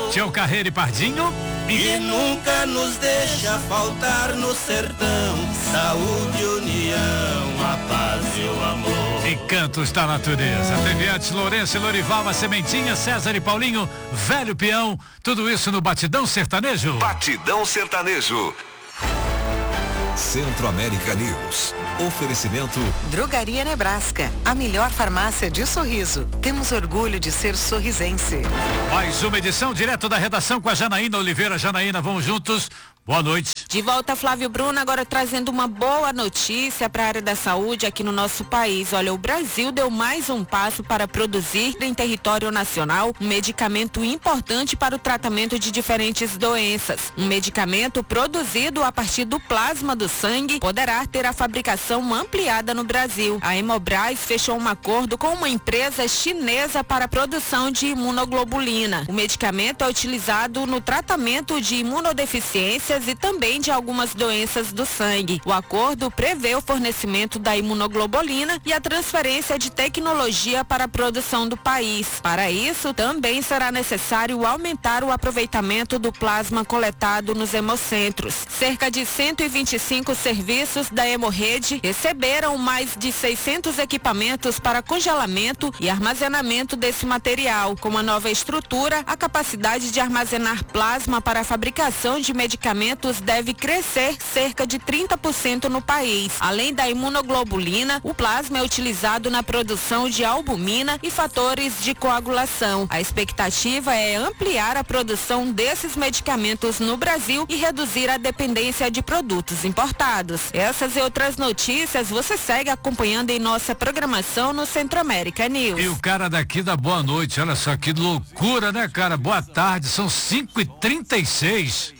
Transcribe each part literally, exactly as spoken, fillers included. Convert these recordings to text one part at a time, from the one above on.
Tio Carreiro e Pardinho. E nunca nos deixa faltar no sertão saúde, união, a paz e o amor. Encantos da natureza. Teviantes, Lourenço e Lorival, a Sementinha, César e Paulinho, Velho Peão. Tudo isso no Batidão Sertanejo. Batidão Sertanejo. Centro-América News. Oferecimento Drogaria Nebraska, a melhor farmácia de Sorriso. Temos orgulho de ser sorrisense. Mais uma edição direto da redação com a Janaína Oliveira. Janaína, vamos juntos. Boa noite. De volta, Flávio Bruno, agora trazendo uma boa notícia para a área da saúde aqui no nosso país. Olha, o Brasil deu mais um passo para produzir em território nacional um medicamento importante para o tratamento de diferentes doenças. Um medicamento produzido a partir do plasma do sangue poderá ter a fabricação ampliada no Brasil. A Hemobras fechou um acordo com uma empresa chinesa para a produção de imunoglobulina. O medicamento é utilizado no tratamento de imunodeficiências e também de algumas doenças do sangue. O acordo prevê o fornecimento da imunoglobulina e a transferência de tecnologia para a produção do país. Para isso, também será necessário aumentar o aproveitamento do plasma coletado nos hemocentros. Cerca de cento e vinte e cinco serviços da Hemorrede receberam mais de seiscentos equipamentos para congelamento e armazenamento desse material. Com a nova estrutura, a capacidade de armazenar plasma para a fabricação de medicamentos deve crescer cerca de trinta por cento no país. Além da imunoglobulina, o plasma é utilizado na produção de albumina e fatores de coagulação. A expectativa é ampliar a produção desses medicamentos no Brasil e reduzir a dependência de produtos importados. Essas e outras notícias você segue acompanhando em nossa programação no Centro-América News. E o cara daqui dá boa noite, olha só que loucura, né, cara? Boa tarde, são cinco e trinta e seis.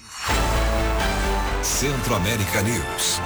Centro-América News.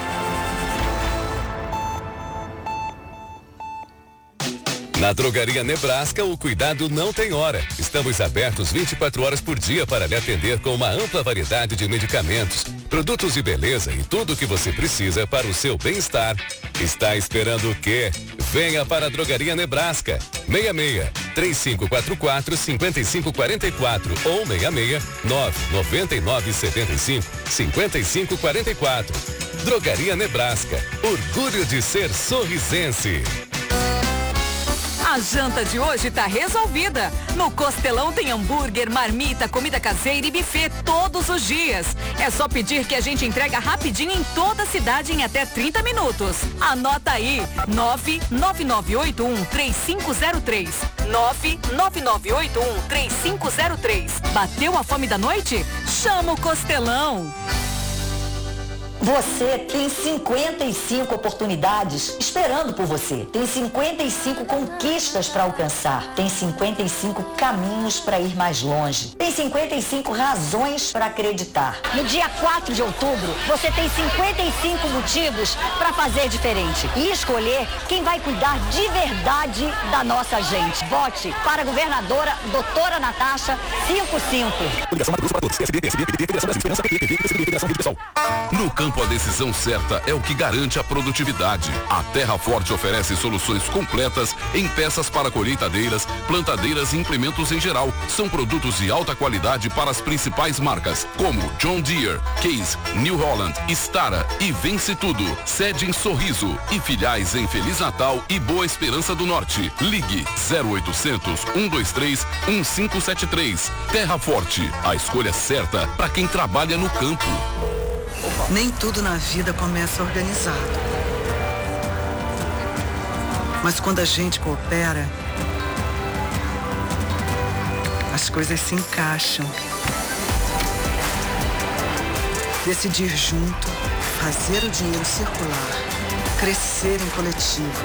Na Drogaria Nebraska, o cuidado não tem hora. Estamos abertos vinte e quatro horas por dia para lhe atender com uma ampla variedade de medicamentos, produtos de beleza e tudo o que você precisa para o seu bem-estar. Está esperando o quê? Venha para a Drogaria Nebraska. seis seis, três cinco quatro quatro, cinco cinco quatro quatro ou seis seis, nove nove nove sete cinco, cinco cinco quatro quatro. Drogaria Nebraska. Orgulho de ser sorrisense. A janta de hoje tá resolvida. No Costelão tem hambúrguer, marmita, comida caseira e buffet todos os dias. É só pedir que a gente entrega rapidinho em toda a cidade em até trinta minutos. Anota aí, nove nove nove oito um três cinco zero três. nove nove nove oito um três cinco zero três. Bateu a fome da noite? Chama o Costelão. Você tem cinquenta e cinco oportunidades esperando por você. Tem cinquenta e cinco conquistas para alcançar. Tem cinquenta e cinco caminhos para ir mais longe. Tem cinquenta e cinco razões para acreditar. No dia quatro de outubro, você tem cinquenta e cinco motivos para fazer diferente e escolher quem vai cuidar de verdade da nossa gente. Vote para a governadora doutora Natasha cinquenta e cinco. No campo, a decisão certa é o que garante a produtividade. A Terra Forte oferece soluções completas em peças para colheitadeiras, plantadeiras e implementos em geral. São produtos de alta qualidade para as principais marcas, como John Deere, Case, New Holland, Stara e Vence Tudo. Sede em Sorriso e filiais em Feliz Natal e Boa Esperança do Norte. Ligue zero oitocentos, um dois três, um cinco sete três. Terra Forte, a escolha certa para quem trabalha no campo. Nem tudo na vida começa organizado. Mas quando a gente coopera, as coisas se encaixam. Decidir junto, fazer o dinheiro circular, crescer em coletivo.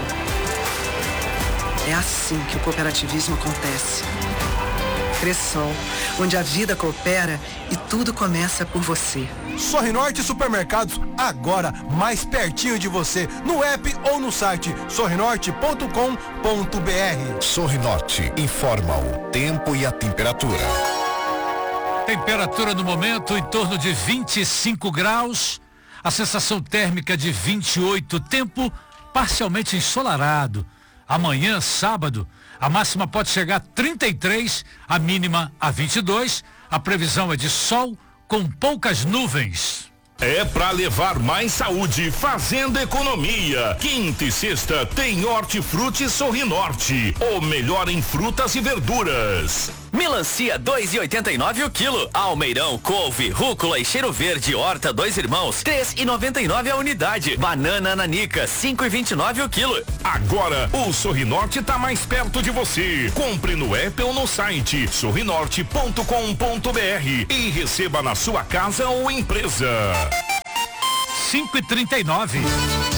É assim que o cooperativismo acontece. Cressol, onde a vida coopera e tudo começa por você. Sorrinorte Supermercados, agora mais pertinho de você, no app ou no site sorrinorte ponto com ponto br. Sorrinorte informa o tempo e a temperatura. Temperatura no momento em torno de vinte e cinco graus, a sensação térmica de vinte e oito, tempo parcialmente ensolarado. Amanhã, sábado, a máxima pode chegar a trinta e três, a mínima a vinte e dois. A previsão é de sol com poucas nuvens. É pra levar mais saúde fazendo economia. Quinta e sexta tem Hortifruti Sorrinorte, o melhor em frutas e verduras. Melancia dois e oitenta e nove o quilo. Almeirão, couve, rúcula e cheiro verde horta dois irmãos três e noventa e nove a unidade. Banana nanica cinco e vinte e nove o quilo. Agora o Sorrinorte tá mais perto de você. Compre no app ou no site sorrinorte ponto com ponto br e receba na sua casa ou empresa. cinco e trinta e nove.